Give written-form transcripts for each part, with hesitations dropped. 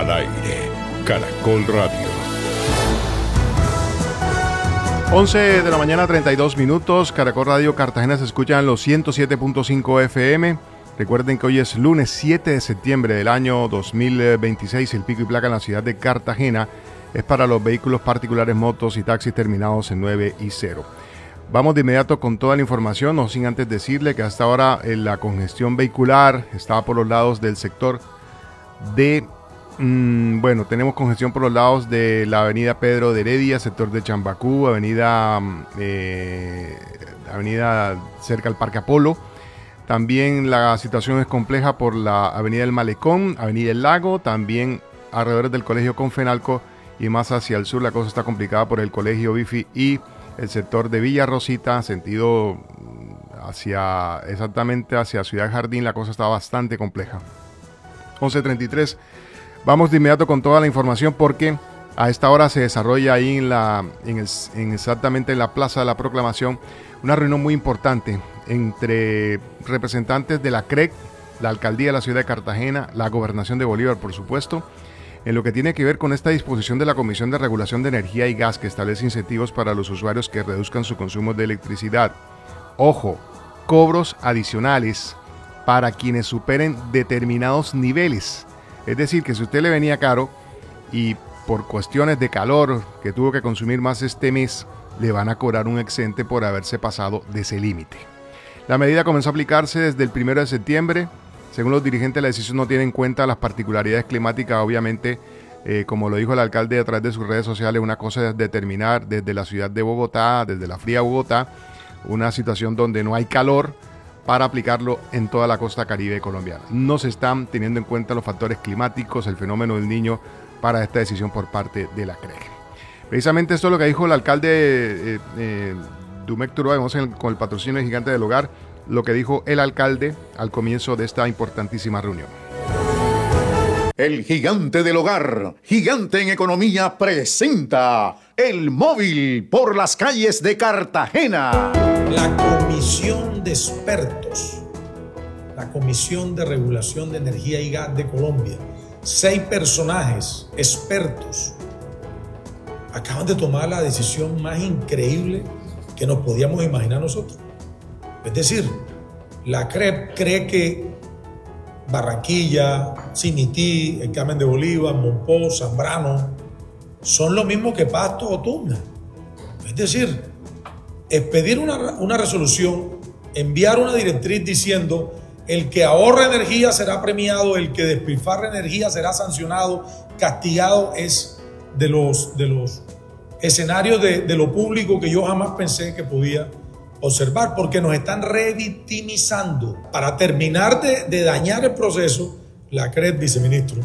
Al aire, Caracol Radio. 11 de la mañana, 32 minutos. Caracol Radio Cartagena se escucha en los 107.5 FM. Recuerden que hoy es lunes 7 de septiembre del año 2026. El pico y placa en la ciudad de Cartagena es para los vehículos particulares, motos y taxis terminados en 9 y 0. Vamos de inmediato con toda la información, no sin antes decirle que hasta ahora la congestión vehicular está por los lados del sector de... tenemos congestión por los lados de la avenida Pedro de Heredia, sector de Chambacú, avenida cerca al Parque Apolo. También la situación es compleja por la avenida del Malecón, avenida El Lago, también alrededor del colegio Confenalco, y más hacia el sur la cosa está complicada por el colegio Bifi y el sector de Villa Rosita, sentido exactamente hacia Ciudad Jardín. La cosa está bastante compleja. 11:33. Vamos de inmediato con toda la información porque a esta hora se desarrolla ahí exactamente en la Plaza de la Proclamación una reunión muy importante entre representantes de la CREC, la Alcaldía de la Ciudad de Cartagena, la Gobernación de Bolívar, por supuesto, en lo que tiene que ver con esta disposición de la Comisión de Regulación de Energía y Gas que establece incentivos para los usuarios que reduzcan su consumo de electricidad. Ojo, cobros adicionales para quienes superen determinados niveles. Es decir, que si usted le venía caro y por cuestiones de calor que tuvo que consumir más este mes, le van a cobrar un excedente por haberse pasado de ese límite. La medida comenzó a aplicarse desde el 1 de septiembre. Según los dirigentes, la decisión no tiene en cuenta las particularidades climáticas. Obviamente, como lo dijo el alcalde a través de sus redes sociales, una cosa es determinar desde la ciudad de Bogotá, desde la fría Bogotá, una situación donde no hay calor, para aplicarlo en toda la costa caribe colombiana. No se están teniendo en cuenta los factores climáticos, el fenómeno del Niño para esta decisión por parte de la CREG. Precisamente esto es lo que dijo el alcalde Dumec Turbay, con el patrocinio de Gigante del Hogar, lo que dijo el alcalde al comienzo de esta importantísima reunión. El Gigante del Hogar, gigante en economía, presenta el móvil por las calles de Cartagena. La Comisión de Expertos, la Comisión de Regulación de Energía y Gas de Colombia, 6 personajes expertos acaban de tomar la decisión más increíble que nos podíamos imaginar nosotros. Es decir, la CREP cree que Barranquilla, Cimití, el Carmen de Bolívar, Monpó, Zambrano son lo mismo que Pasto o Tuna. Es decir, expedir una resolución, enviar una directriz diciendo el que ahorra energía será premiado, el que despilfarra energía será sancionado, castigado, es de los escenarios de lo público que yo jamás pensé que podía observar, porque nos están revictimizando. Para terminar de dañar el proceso, la CRED, viceministro,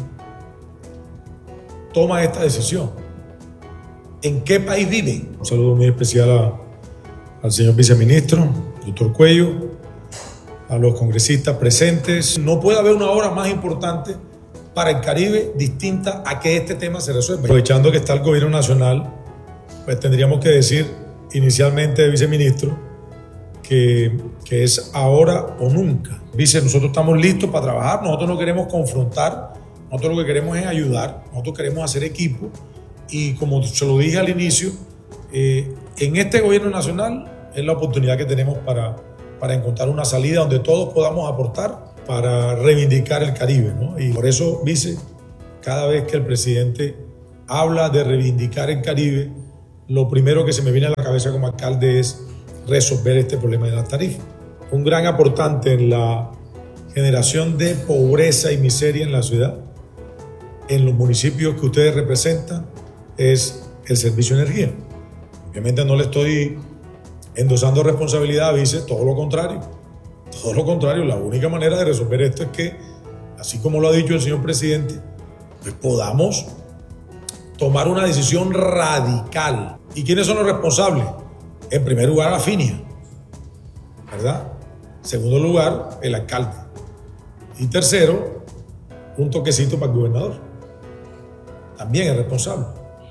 toma esta decisión. ¿En qué país vive? Un saludo muy especial al señor viceministro, doctor Cuello, a los congresistas presentes. No puede haber una hora más importante para el Caribe distinta a que este tema se resuelva. Aprovechando que está el gobierno nacional, pues tendríamos que decir inicialmente, viceministro, que es ahora o nunca. Vice, nosotros estamos listos para trabajar, nosotros no queremos confrontar, nosotros lo que queremos es ayudar, nosotros queremos hacer equipo y como se lo dije al inicio, en este gobierno nacional es la oportunidad que tenemos para encontrar una salida donde todos podamos aportar para reivindicar el Caribe, ¿no? Y por eso, vice, cada vez que el presidente habla de reivindicar el Caribe, lo primero que se me viene a la cabeza como alcalde es resolver este problema de las tarifas. Un gran aportante en la generación de pobreza y miseria en la ciudad, en los municipios que ustedes representan, es el servicio de energía. Obviamente no le estoy endosando responsabilidad, vice, todo lo contrario. Todo lo contrario, la única manera de resolver esto es que, así como lo ha dicho el señor presidente, pues podamos tomar una decisión radical. ¿Y quiénes son los responsables? En primer lugar, la FINIA, ¿verdad? En segundo lugar, el alcalde. Y tercero, un toquecito para el gobernador. También es responsable.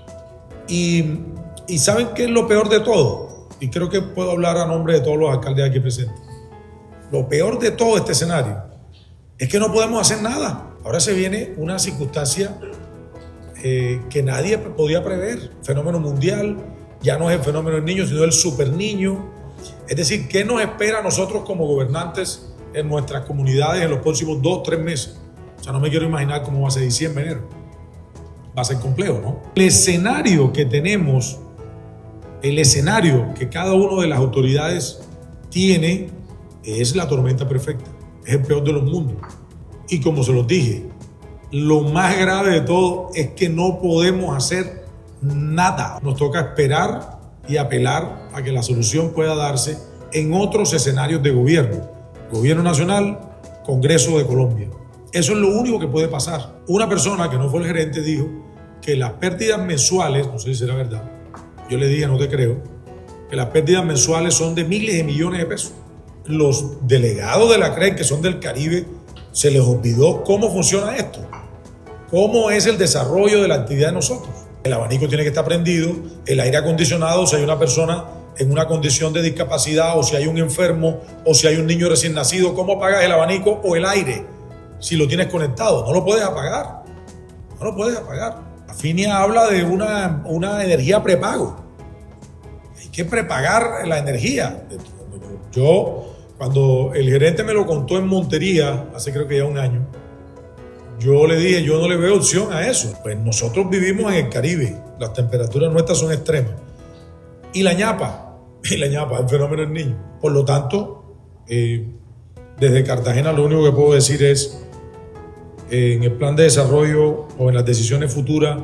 Y ¿saben qué es lo peor de todo? Y creo que puedo hablar a nombre de todos los alcaldes aquí presentes. Lo peor de todo este escenario es que no podemos hacer nada. Ahora se viene una circunstancia que nadie podía prever. Fenómeno mundial, ya no es el fenómeno del niño, sino el super niño. Es decir, ¿qué nos espera a nosotros como gobernantes en nuestras comunidades en los próximos 2-3 meses? O sea, no me quiero imaginar cómo va a ser diciembre, enero. Va a ser complejo, ¿no? El escenario que tenemos, el escenario que cada una de las autoridades tiene es la tormenta perfecta. Es el peor de los mundos. Y como se los dije, lo más grave de todo es que no podemos hacer nada. Nos toca esperar y apelar a que la solución pueda darse en otros escenarios de gobierno. Gobierno nacional, Congreso de Colombia. Eso es lo único que puede pasar. Una persona que no fue el gerente dijo que las pérdidas mensuales, no sé si será verdad, yo le dije, no te creo, que las pérdidas mensuales son de miles de millones de pesos. Los delegados de la CREC, que son del Caribe, se les olvidó cómo funciona esto, cómo es el desarrollo de la actividad de nosotros. El abanico tiene que estar prendido, el aire acondicionado, si hay una persona en una condición de discapacidad o si hay un enfermo o si hay un niño recién nacido, ¿cómo apagas el abanico o el aire si lo tienes conectado? No lo puedes apagar, no lo puedes apagar. Afinia habla de una energía prepago. Hay que prepagar la energía. Yo, cuando el gerente me lo contó en Montería, hace creo que ya un año, yo le dije, yo no le veo opción a eso. Pues nosotros vivimos en el Caribe, las temperaturas nuestras son extremas. Y la ñapa, el fenómeno del niño. Por lo tanto, desde Cartagena lo único que puedo decir es, en el plan de desarrollo o en las decisiones futuras,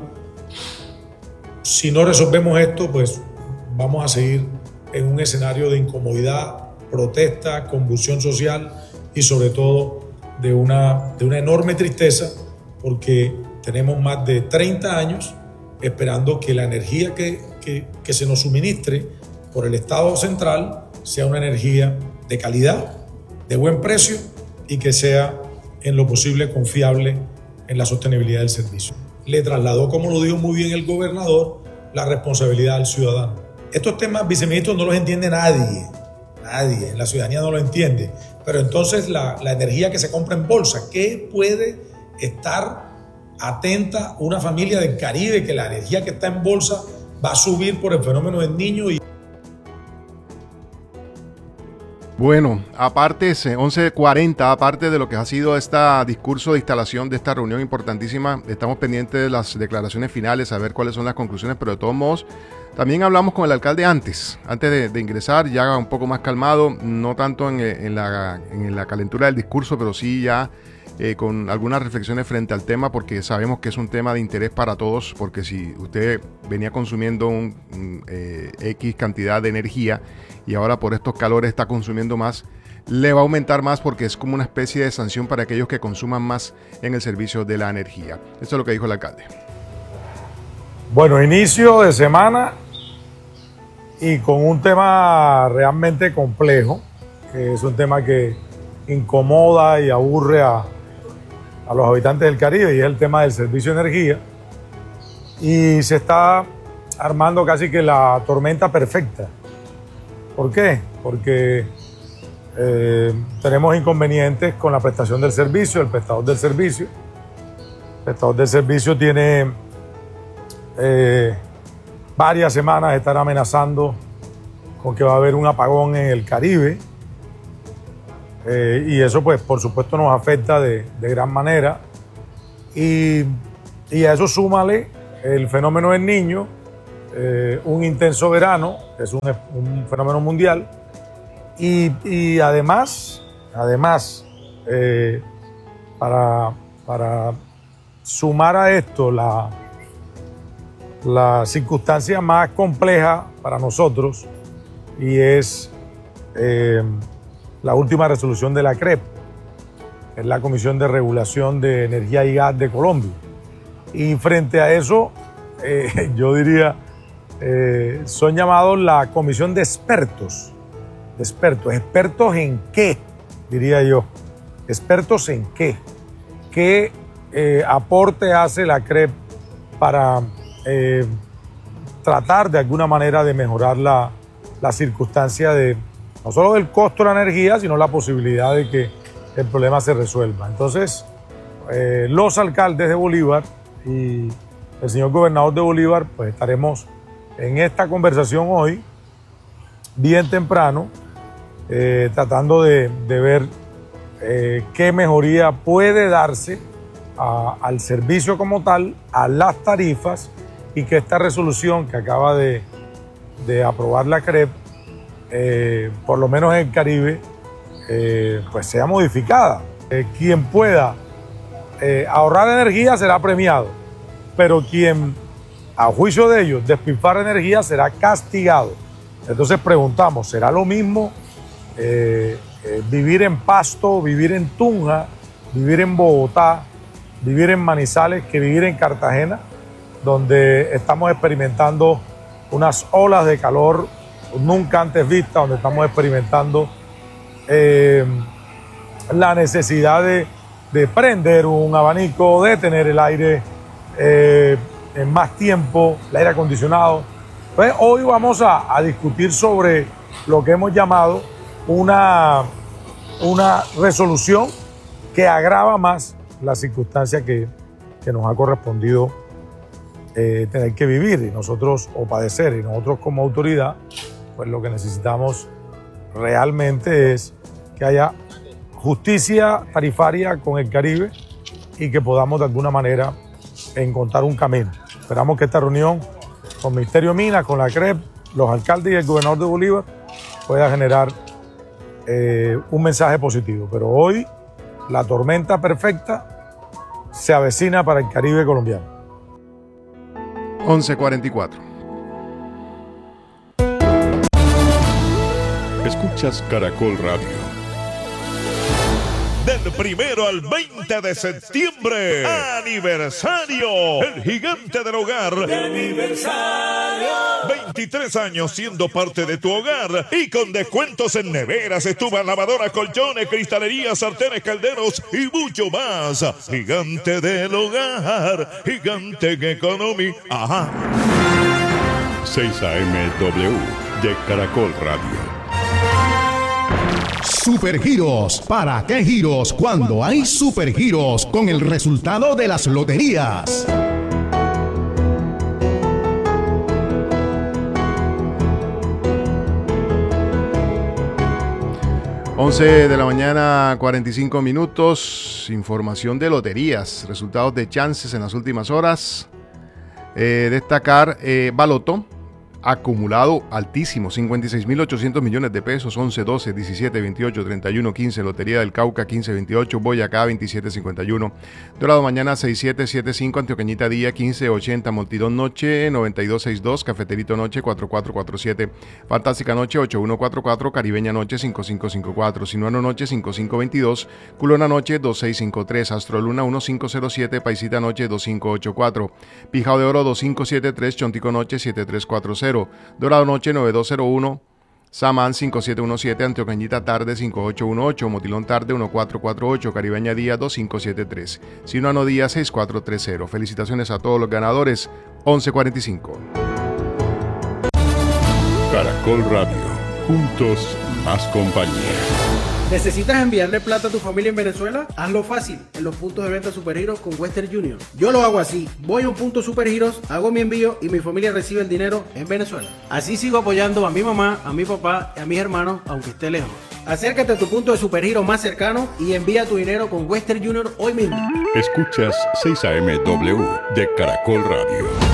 si no resolvemos esto, pues vamos a seguir en un escenario de incomodidad, protesta, convulsión social y sobre todo de una enorme tristeza, porque tenemos más de 30 años esperando que la energía que se nos suministre por el Estado central sea una energía de calidad, de buen precio y que sea en lo posible confiable en la sostenibilidad del servicio. Le trasladó, como lo dijo muy bien el gobernador, la responsabilidad al ciudadano. Estos temas, viceministro, no los entiende nadie. Nadie, la ciudadanía no lo entiende. Pero entonces la energía que se compra en bolsa, ¿qué puede estar atenta una familia del Caribe que la energía que está en bolsa va a subir por el fenómeno del niño? Bueno, aparte, 11:40, aparte de lo que ha sido este discurso de instalación de esta reunión importantísima, estamos pendientes de las declaraciones finales, a ver cuáles son las conclusiones, pero de todos modos, también hablamos con el alcalde antes de ingresar, ya un poco más calmado, no tanto en la calentura del discurso, pero sí ya con algunas reflexiones frente al tema, porque sabemos que es un tema de interés para todos, porque si usted venía consumiendo X cantidad de energía y ahora por estos calores está consumiendo más, le va a aumentar más porque es como una especie de sanción para aquellos que consuman más en el servicio de la energía. Eso es lo que dijo el alcalde. Bueno, inicio de semana y con un tema realmente complejo, que es un tema que incomoda y aburre a los habitantes del Caribe, y es el tema del servicio de energía. Y se está armando casi que la tormenta perfecta. ¿Por qué? Porque tenemos inconvenientes con la prestación del servicio, el prestador del servicio. El prestador del servicio tiene varias semanas de estar amenazando con que va a haber un apagón en el Caribe. Y eso, pues, por supuesto, nos afecta de gran manera. Y a eso súmale el fenómeno del niño, un intenso verano, que es un fenómeno mundial. Y además para sumar a esto la circunstancia más compleja para nosotros, y es la última resolución de la CREP, que es la Comisión de Regulación de Energía y Gas de Colombia. Y frente a eso, yo diría, son llamados la Comisión de Expertos. ¿Expertos en qué? Diría yo. ¿Expertos en qué? ¿Qué aporte hace la CREP para tratar de alguna manera de mejorar la circunstancia de no solo del costo de la energía, sino la posibilidad de que el problema se resuelva? Entonces, los alcaldes de Bolívar y el señor gobernador de Bolívar, pues estaremos en esta conversación hoy, bien temprano, tratando de ver qué mejoría puede darse al servicio como tal, a las tarifas, y que esta resolución que acaba de aprobar la CREP, por lo menos en el Caribe, pues sea modificada. Quien pueda ahorrar energía será premiado, pero quien, a juicio de ellos, despilfarra energía será castigado. Entonces preguntamos, ¿será lo mismo vivir en Pasto, vivir en Tunja, vivir en Bogotá, vivir en Manizales que vivir en Cartagena, donde estamos experimentando unas olas de calor nunca antes vistas, donde estamos experimentando la necesidad de prender un abanico, de tener el aire en más tiempo, el aire acondicionado? Entonces, hoy vamos a discutir sobre lo que hemos llamado una resolución que agrava más la circunstancia que nos ha correspondido tener que vivir y nosotros, o padecer, y nosotros como autoridad, pues lo que necesitamos realmente es que haya justicia tarifaria con el Caribe y que podamos de alguna manera encontrar un camino. Esperamos que esta reunión con el Ministerio de Minas, con la CREP, los alcaldes y el gobernador de Bolívar pueda generar un mensaje positivo. Pero hoy la tormenta perfecta se avecina para el Caribe colombiano. 11:44. Escuchas Caracol Radio. Del 1 al 20 de septiembre, aniversario, el gigante del hogar. ¡Aniversario! 23 años siendo parte de tu hogar y con descuentos en neveras, estufas, lavadoras, colchones, cristalerías, sartenes, calderos y mucho más. Gigante del hogar, gigante en economía. Ajá. 6 AMW de Caracol Radio. Supergiros. ¿Para qué giros cuando hay supergiros con el resultado de las loterías? Once de la mañana, 45 minutos. Información de loterías, resultados de chances en las últimas horas. Destacar Baloto. Acumulado altísimo, 56.800 millones de pesos, 11, 12, 17, 28, 31, 15, Lotería del Cauca, 15, 28, Boyacá, 27, 51, Dorado Mañana, 67, 75, Antioqueñita Día, 15, 80, Multidón Noche, 92, 62, Cafeterito Noche, 4447, Fantástica Noche, 8144, Caribeña Noche, 5554, Sinuano Noche, 5522, Culona Noche, 2653, Astro Luna, 1507, Paisita Noche, 2584, Pijao de Oro, 2573, Chontico Noche, 7340, Dorado Noche 9201, Samán 5717, Antioqueñita Tarde 5818, Motilón Tarde 1448, Caribeña Día 2573, Sinuano Día 6430. Felicitaciones a todos los ganadores. 11:45. Caracol Radio. Juntos, más compañía. ¿Necesitas enviarle plata a tu familia en Venezuela? Hazlo fácil en los puntos de venta Supergiros con Western Union. Yo lo hago así. Voy a un punto Supergiros, hago mi envío y mi familia recibe el dinero en Venezuela. Así sigo apoyando a mi mamá, a mi papá y a mis hermanos, aunque esté lejos. Acércate a tu punto de Supergiros más cercano y envía tu dinero con Western Union hoy mismo. Escuchas 6 AMW de Caracol Radio.